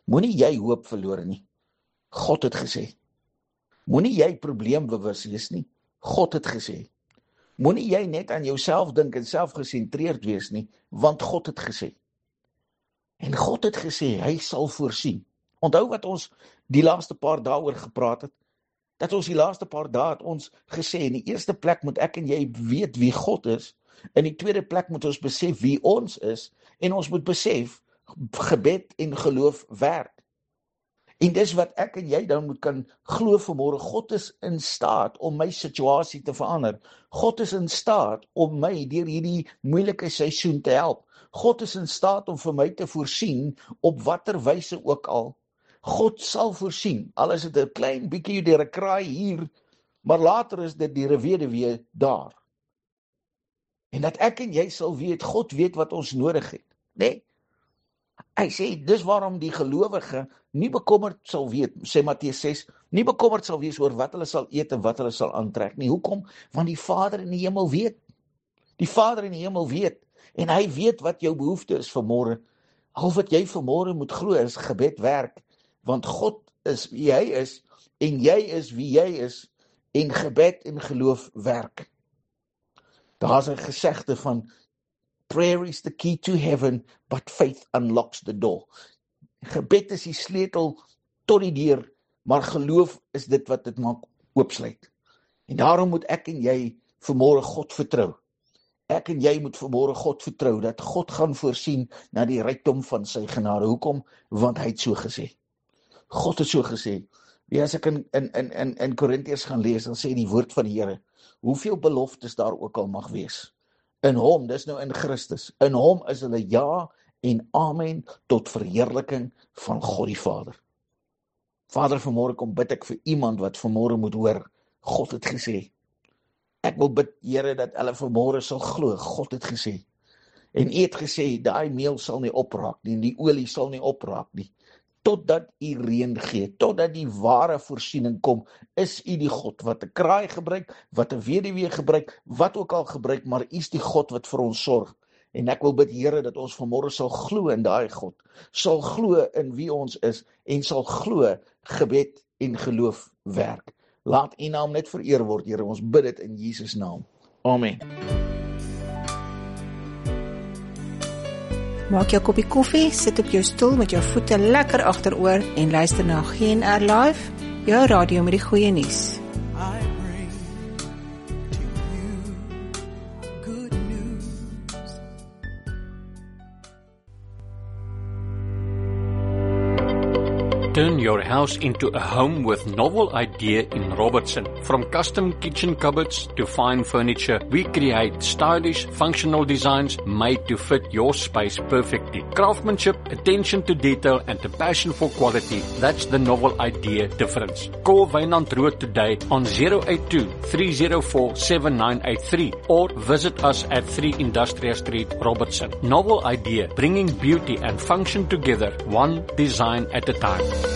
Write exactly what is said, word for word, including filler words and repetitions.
Moenie jy hoop verloor nie. God het gesê. Moenie jy probleembewus wees nie. God het gesê. Moenie jy net aan jouself dink en selfgesentreerd wees nie, want God het gesê. En God het gesê, hy sal voorsien. Onthou wat ons die laaste paar dae oor gepraat het, dat ons die laaste paar dae het ons gesê, in die eerste plek moet ek en jy weet wie God is, in die tweede plek moet ons besef wie ons is, en ons moet besef, gebed en geloof werk. En dis wat ek en jy dan moet kan glo vanmôre, God is in staat om my situasie te verander. God is in staat om my deur hierdie moeilike seisoen te help. God is in staat om vir my te voorsien, op watter wyse ook al. God sal voorsien, al is dit 'n klein bietjie deur 'n kraai hier, maar later is dit deur 'n weduwee daar. En dat ek en jy sal weet, God weet wat ons nodig het, né? Hy sê, dis waarom die gelowige nie bekommerd sal weet, sê Matteus ses, nie bekommerd sal wees oor wat hulle sal eet en wat hulle sal aantrek nie. Hoekom? Want die Vader in die hemel weet. Die Vader in die hemel weet. En hy weet wat jou behoefte is vanmôre. Al wat jy vanmôre moet glo is gebed werk. Want God is wie hy is, en jy is wie jy is, en gebed en geloof werk. Daar is 'n gesegde van, prayer is the key to heaven, but faith unlocks the door. Gebed is die sleutel tot die deur, maar geloof is dit wat dit maak oopsluit. En daarom moet ek en jy vanmôre God vertrou. Ek en jy moet vanmôre God vertrou, dat God gaan voorsien na die rykdom van sy genade. Hoekom? Want hy het so gesê. God het so gesê. Ja, as ek in, in, in, in Korintiërs gaan lees, dan sê die woord van die Here, hoeveel beloftes daar ook al mag wees. In hom, dis nou in Christus, in hom is hulle ja en amen tot verheerliking van God die Vader. Vader, vanmôre kom bid ek vir iemand wat vanmôre moet hoor, God het gesê. Ek wil bid, Here, dat hulle vanmôre sal glo, God het gesê. En U het gesê, daai meel sal nie opraak nie, die olie sal nie opraak nie, totdat U reën gee, totdat die ware voorsiening kom, is U die God wat 'n kraai gebruik, wat 'n weduwee gebruik, wat ook al gebruik, maar U is die God wat vir ons sorg. En ek wil bid, Here, dat ons vanmôre sal glo in daai God, sal glo in wie ons is, en sal glo gebed en geloof werk. Laat U naam net vereer word, Here, ons bid dit in Jesus naam. Amen. Maak jou koppie koffie, sit op jou stoel met jou voete lekker agteroor en luister na G N R Live, jou radio met die goeie nuus. Turn your house into a home with novel idea in Robertson. From custom kitchen cupboards to fine furniture, we create stylish, functional designs made to fit your space perfectly. Craftsmanship, attention to detail, and a passion for quality, that's the novel idea difference. Call Wynand Rood today on zero eight two, three zero four, seven nine eight three or visit us at three Industrial Street, Robertson. Novel idea, bringing beauty and function together, one design at a time.